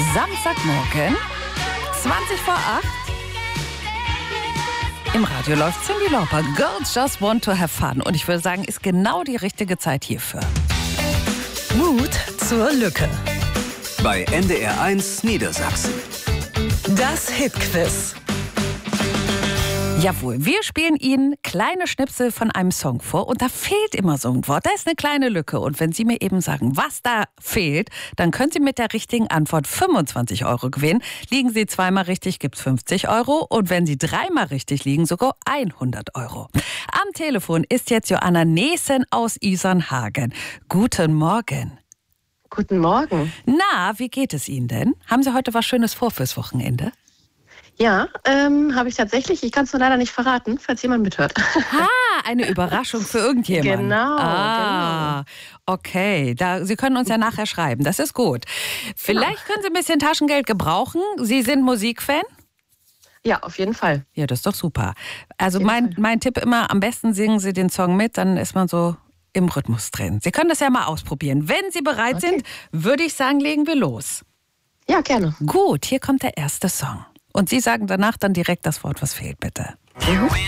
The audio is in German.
Samstagmorgen, 20 vor 8. Im Radio läuft Cyndi Lauper. Girls just want to have fun. Und ich würde sagen, ist genau die richtige Zeit hierfür. Mut zur Lücke. Bei NDR 1 Niedersachsen. Das Hitquiz. Jawohl, wir spielen Ihnen kleine Schnipsel von einem Song vor und da fehlt immer so ein Wort. Da ist eine kleine Lücke und wenn Sie mir eben sagen, was da fehlt, dann können Sie mit der richtigen Antwort 25 € gewinnen. Liegen Sie zweimal richtig, gibt's 50 € und wenn Sie dreimal richtig liegen, sogar 100 €. Am Telefon ist jetzt Joanna Neessen aus Isernhagen. Guten Morgen. Guten Morgen. Na, wie geht es Ihnen denn? Haben Sie heute was Schönes vor fürs Wochenende? Ja, habe ich tatsächlich. Ich kann es nur leider nicht verraten, falls jemand mithört. Eine Überraschung für irgendjemanden. Genau. Okay. Sie können uns ja nachher schreiben. Das ist gut. Vielleicht können Sie ein bisschen Taschengeld gebrauchen. Sie sind Musikfan? Ja, auf jeden Fall. Ja, das ist doch super. Also mein Tipp immer, am besten singen Sie den Song mit, dann ist man so im Rhythmus drin. Sie können das ja mal ausprobieren. Wenn Sie bereit sind, würde ich sagen, legen wir los. Ja, gerne. Gut, hier kommt der erste Song. Und Sie sagen danach dann direkt das Wort, was fehlt, bitte.